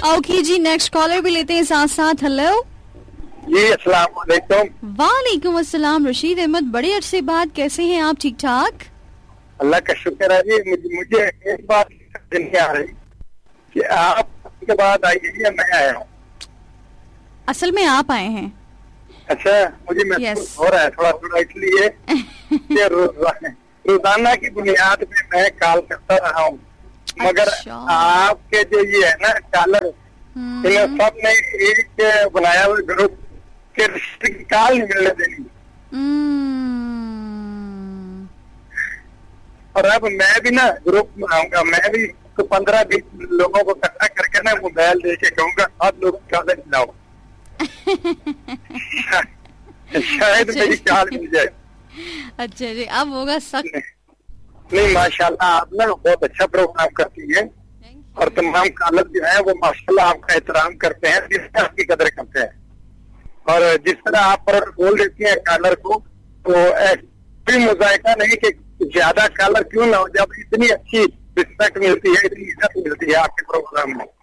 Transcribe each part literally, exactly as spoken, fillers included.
Okay जी, next collar भी लेते हैं साथ साथ। हेलो जी, अस्सलाम वालेकुम। वालेकुम अस्सलाम। रशीद अहमद, बड़े अरसे बाद, कैसे हैं आप? ठीक ठाक? अल्लाह का शुक्र है जी। मुझे, मुझे एक बात नहीं आ रही कि आप के बाद आई है, मैं आया हूँ। असल में आप आए हैं। अच्छा, मुझे महसूस yes. हो रहा है थोड़ा थोड़ा, इसलिए कि रोजाना रोजाना की बुनियाद पे मैं कॉल करता रहा हूँ, मगर अच्छा। आपके जो ये है ना कॉलर, इन्हें सब ने एक बनाया हुआ ग्रुप के रिश्ते की कॉल नहीं मिलने देनी। और अब मैं भी ना ग्रुप बनाऊंगा, मैं भी तो पंद्रह बीस लोगों को इकट्ठा करके ना मोबाइल दे के कहूँगा आप लोग कॉलर मिलाओ। शायद मेरी चाल मिल जाए। अच्छा जी, अब होगा सख्त। नहीं, माशाल्लाह आप ना बहुत अच्छा प्रोग्राम करती है और तमाम कॉलर जो है वो माशाल्लाह आपका एहतराम करते हैं, जिस तरह आपकी कदर करते हैं। और जिस तरह आप पर बोल देती हैं कॉलर को, तो कोई मुजायका नहीं कि ज्यादा कॉलर क्यों ना हो, जब इतनी अच्छी रिस्पेक्ट मिलती है, इतनी इज्जत मिलती है आपके प्रोग्राम में।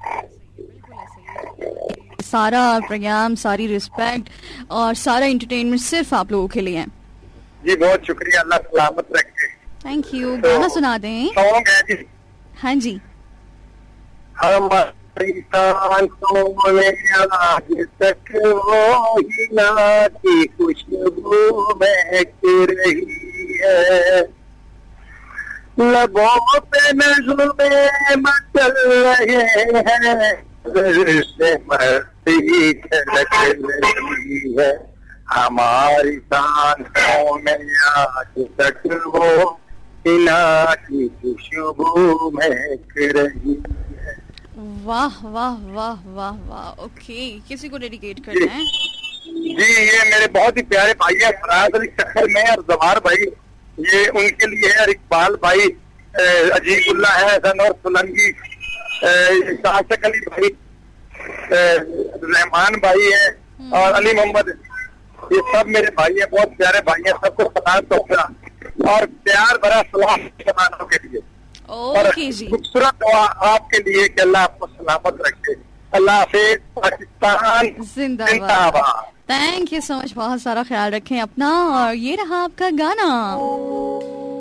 सारा प्रोग्राम, सारी रिस्पेक्ट और सारा एंटरटेनमेंट सिर्फ आप लोगों के लिए है। जी बहुत शुक्रिया, अल्लाह सलामत रखे। Thank you. तो गाना सुना दें। सॉन्ग है जी। हाँ जी। हमारी सांसों में आज तक वो ही ना की खुशबू महक रही है, लबों पे नज़्में मचल रहे हैं, से मस्ती झलक रही है, हमारी सांसों में आज तक वो हिना की खुशबू महक रही है। वाह वाह वाह वाह वाह। ओके, किसी को डेडिकेट करना है? जी, ये मेरे बहुत ही प्यारे भाई है फराज अली शक्कर में और जवार भाई, ये उनके लिए है। और इकबाल भाई, अजीबुल्ला है, सनौर सुलंगी, शासक अली भाई, रहमान भाई है और अली मोहम्मद, ये सब मेरे भाई है, बहुत प्यारे भाई है। सबको सलाम तोहफा और प्यार भरा सलाम मेहमानों के लिए। ओके जी, खूबसूरत दुआ आपके लिए कि अल्लाह आपको सलामत रखे। अल्लाह हाफिज, पाकिस्तान जिंदाबाद। Thank you so much. बहुत सारा ख्याल रखें अपना। और ये रहा आपका गाना।